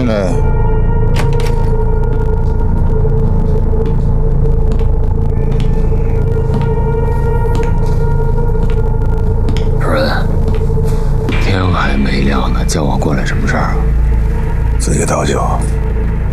进来。 主任，天还没亮呢，叫我过来什么事儿啊？ 自己倒酒。